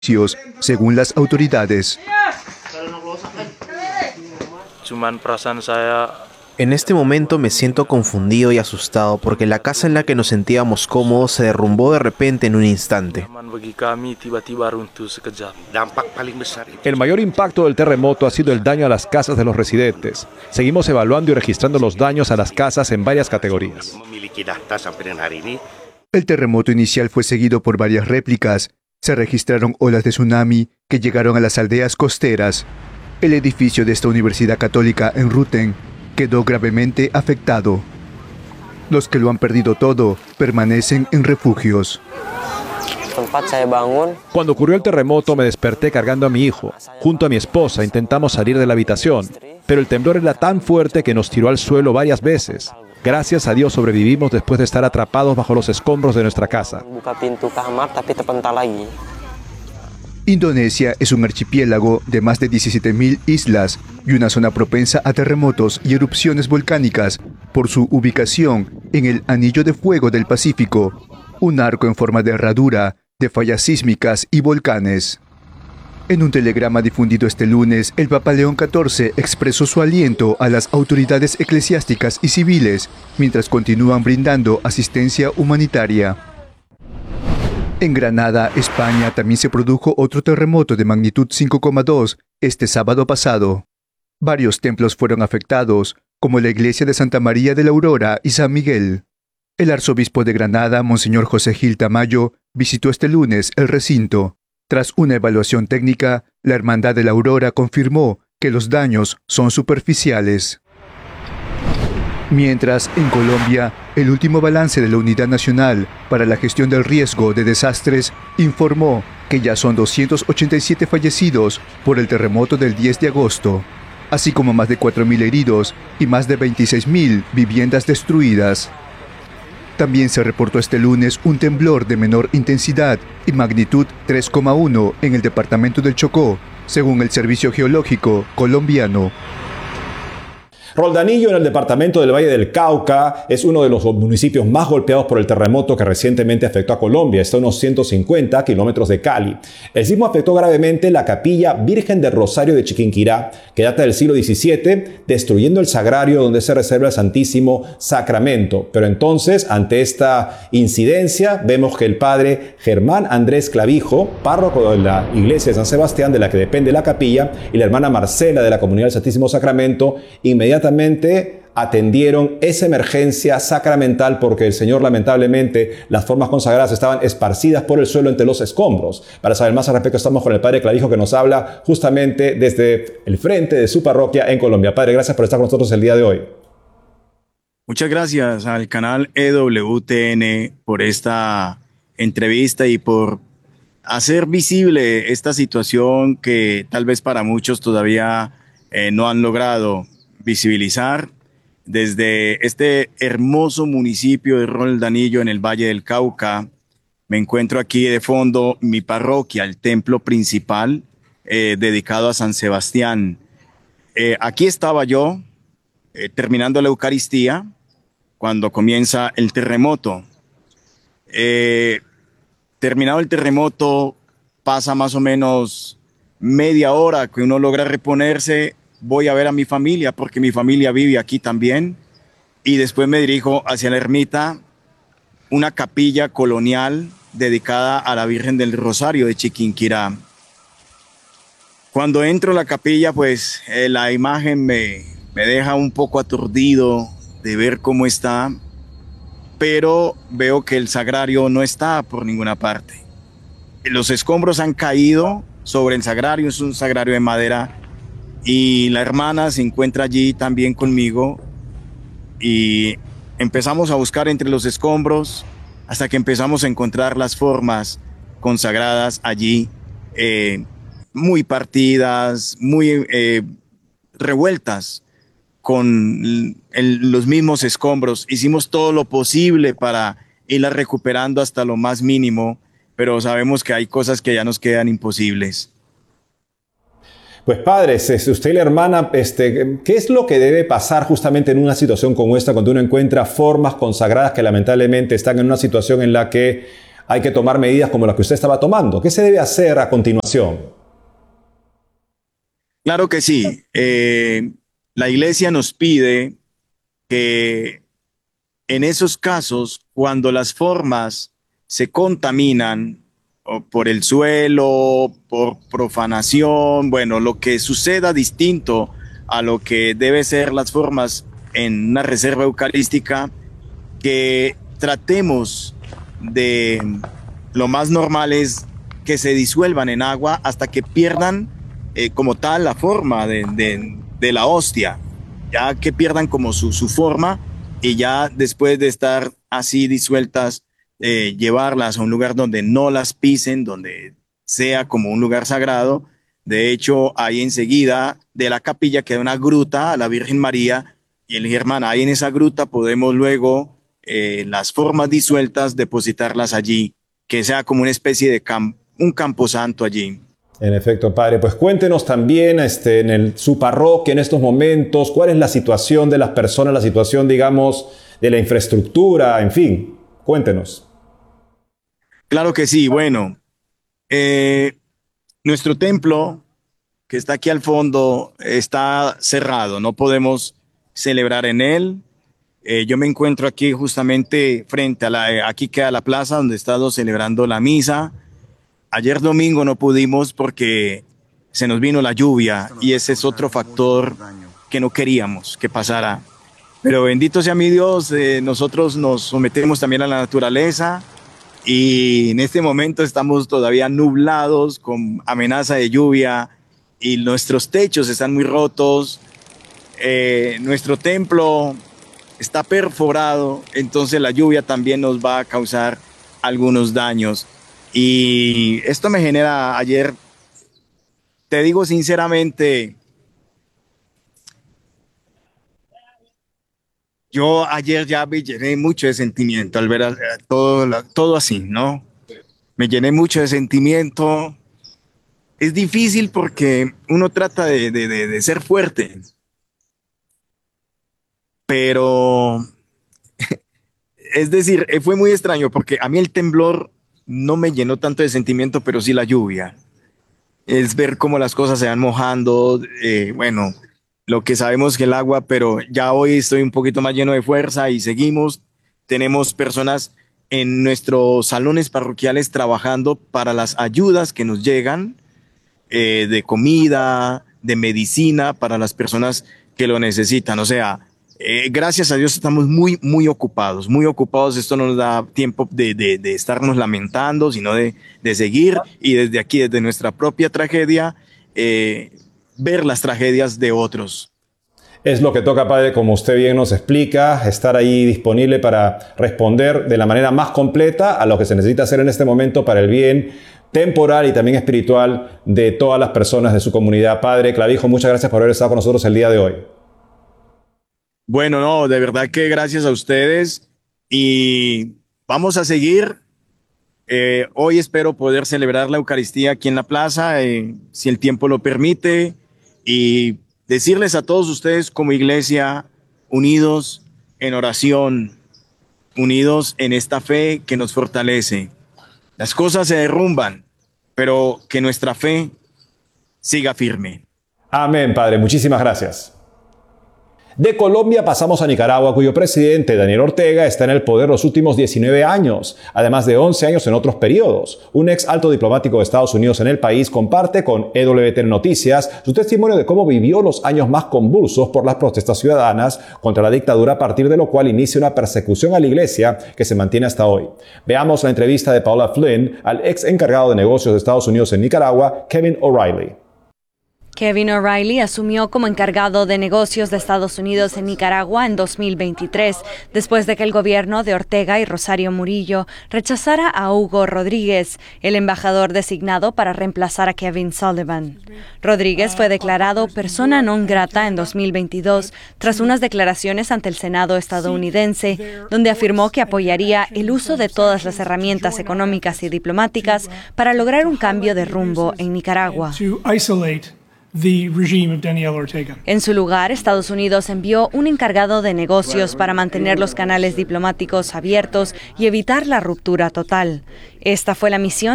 según las autoridades. En este momento me siento confundido y asustado porque la casa en la que nos sentíamos cómodos se derrumbó de repente en un instante. El mayor impacto del terremoto ha sido el daño a las casas de los residentes. Seguimos evaluando y registrando los daños a las casas en varias categorías. El terremoto inicial fue seguido por varias réplicas. Se registraron olas de tsunami que llegaron a las aldeas costeras. El edificio de esta universidad católica en Ruten quedó gravemente afectado. Los que lo han perdido todo permanecen en refugios. Cuando ocurrió el terremoto me desperté cargando a mi hijo. Junto a mi esposa intentamos salir de la habitación, pero el temblor era tan fuerte que nos tiró al suelo varias veces. Gracias a Dios sobrevivimos después de estar atrapados bajo los escombros de nuestra casa. Indonesia es un archipiélago de más de 17.000 islas y una zona propensa a terremotos y erupciones volcánicas por su ubicación en el Anillo de Fuego del Pacífico, un arco en forma de herradura de fallas sísmicas y volcanes. En un telegrama difundido este lunes, el Papa León XIV expresó su aliento a las autoridades eclesiásticas y civiles mientras continúan brindando asistencia humanitaria. En Granada, España, también se produjo otro terremoto de magnitud 5,2 este sábado pasado. Varios templos fueron afectados, como la iglesia de Santa María de la Aurora y San Miguel. El arzobispo de Granada, Monseñor José Gil Tamayo, visitó este lunes el recinto. Tras una evaluación técnica, la Hermandad de la Aurora confirmó que los daños son superficiales. Mientras, en Colombia, el último balance de la Unidad Nacional para la Gestión del Riesgo de Desastres informó que ya son 287 fallecidos por el terremoto del 10 de agosto, así como más de 4.000 heridos y más de 26.000 viviendas destruidas. También se reportó este lunes un temblor de menor intensidad y magnitud 3,1 en el departamento del Chocó, según el Servicio Geológico colombiano. Roldanillo, en el departamento del Valle del Cauca, es uno de los municipios más golpeados por el terremoto que recientemente afectó a Colombia. Está a unos 150 kilómetros de Cali. El sismo afectó gravemente la capilla Virgen del Rosario de Chiquinquirá, que data del siglo XVII, destruyendo el sagrario donde se reserva el Santísimo Sacramento. Pero entonces, ante esta incidencia, vemos que el padre Germán Andrés Clavijo, párroco de la iglesia de San Sebastián, de la que depende la capilla, y la hermana Marcela de la Comunidad del Santísimo Sacramento, inmediatamente atendieron esa emergencia sacramental porque el Señor, lamentablemente, las formas consagradas estaban esparcidas por el suelo entre los escombros. Para saber más al respecto, estamos con el padre Clavijo, que nos habla justamente desde el frente de su parroquia en Colombia. Padre, gracias por estar con nosotros el día de hoy. Muchas gracias al canal EWTN por esta entrevista y por hacer visible esta situación que tal vez para muchos todavía no han logrado visibilizar. Desde este hermoso municipio de Roldanillo en el Valle del Cauca, me encuentro aquí de fondo mi parroquia, el templo principal dedicado a San Sebastián. Aquí estaba yo terminando la Eucaristía cuando comienza el terremoto. Terminado el terremoto, pasa más o menos media hora que uno logra reponerse. Voy a ver a mi familia porque mi familia vive aquí también y después me dirijo hacia la ermita, una capilla colonial dedicada a la Virgen del Rosario de Chiquinquirá. Cuando entro a la capilla, pues la imagen me deja un poco aturdido de ver cómo está, pero veo que el sagrario no está por ninguna parte. Los escombros han caído sobre el sagrario, es un sagrario de madera, y la hermana se encuentra allí también conmigo y empezamos a buscar entre los escombros hasta que empezamos a encontrar las formas consagradas allí, muy partidas, muy revueltas con los mismos escombros. Hicimos todo lo posible para irlas recuperando hasta lo más mínimo, pero sabemos que hay cosas que ya nos quedan imposibles. Pues padres, usted y la hermana, ¿qué es lo que debe pasar justamente en una situación como esta cuando uno encuentra formas consagradas que lamentablemente están en una situación en la que hay que tomar medidas como las que usted estaba tomando. ¿Qué se debe hacer a continuación? Claro que sí. La iglesia nos pide que en esos casos, cuando las formas se contaminan o por el suelo, por profanación, bueno, lo que suceda distinto a lo que debe ser las formas en una reserva eucarística, que tratemos de, lo más normal es que se disuelvan en agua hasta que pierdan como tal la forma de la hostia, ya que pierdan como su forma, y ya después de estar así disueltas, llevarlas a un lugar donde no las pisen, donde sea como un lugar sagrado. De hecho, ahí enseguida de la capilla queda una gruta a la Virgen María, y el hermano, ahí en esa gruta podemos luego las formas disueltas depositarlas allí, que sea como una especie de un camposanto allí. En efecto, padre, pues cuéntenos también su parroquia en estos momentos, cuál es la situación de las personas, la situación, digamos, de la infraestructura, en fin, cuéntenos. Claro que sí, bueno, nuestro templo, que está aquí al fondo, está cerrado, no podemos celebrar en él. Yo me encuentro aquí justamente frente a aquí queda la plaza donde he estado celebrando la misa. Ayer domingo no pudimos porque se nos vino la lluvia, y ese es otro factor que no queríamos que pasara. Pero bendito sea mi Dios, nosotros nos sometemos también a la naturaleza, y en este momento estamos todavía nublados con amenaza de lluvia, y nuestros techos están muy rotos. Nuestro templo está perforado, entonces la lluvia también nos va a causar algunos daños. Y esto me genera, ayer, te digo sinceramente, yo ayer ya me llené mucho de sentimiento al ver todo así, ¿no? Me llené mucho de sentimiento. Es difícil porque uno trata de ser fuerte, pero es decir, fue muy extraño porque a mí el temblor no me llenó tanto de sentimiento, pero sí la lluvia. Es ver cómo las cosas se van mojando, bueno, lo que sabemos que el agua, pero ya hoy estoy un poquito más lleno de fuerza y seguimos. Tenemos personas en nuestros salones parroquiales trabajando para las ayudas que nos llegan, de comida, de medicina, para las personas que lo necesitan. O sea, gracias a Dios estamos muy ocupados, muy ocupados. Esto no nos da tiempo de estarnos lamentando, sino de seguir, y desde aquí, desde nuestra propia tragedia, ver las tragedias de otros. Es lo que toca, padre, como usted bien nos explica, estar ahí disponible para responder de la manera más completa a lo que se necesita hacer en este momento para el bien temporal y también espiritual de todas las personas de su comunidad. Padre Clavijo, muchas gracias por haber estado con nosotros el día de hoy. Bueno, no, de verdad que gracias a ustedes, y vamos a seguir. Hoy espero poder celebrar la Eucaristía aquí en la plaza, si el tiempo lo permite, y decirles a todos ustedes como iglesia, unidos en oración, unidos en esta fe que nos fortalece. Las cosas se derrumban, pero que nuestra fe siga firme. Amén, padre. Muchísimas gracias. De Colombia pasamos a Nicaragua, cuyo presidente, Daniel Ortega, está en el poder los últimos 19 años, además de 11 años en otros periodos. Un ex alto diplomático de Estados Unidos en el país comparte con EWTN Noticias su testimonio de cómo vivió los años más convulsos por las protestas ciudadanas contra la dictadura, a partir de lo cual inicia una persecución a la iglesia que se mantiene hasta hoy. Veamos la entrevista de Paula Flynn al ex encargado de negocios de Estados Unidos en Nicaragua, Kevin O'Reilly. Kevin O'Reilly asumió como encargado de negocios de Estados Unidos en Nicaragua en 2023, después de que el gobierno de Ortega y Rosario Murillo rechazara a Hugo Rodríguez, el embajador designado para reemplazar a Kevin Sullivan. Rodríguez fue declarado persona non grata en 2022 tras unas declaraciones ante el Senado estadounidense, donde afirmó que apoyaría el uso de todas las herramientas económicas y diplomáticas para lograr un cambio de rumbo en Nicaragua. En su lugar, Estados Unidos envió un encargado de negocios para mantener los canales diplomáticos abiertos y evitar la ruptura total. Esta fue la misión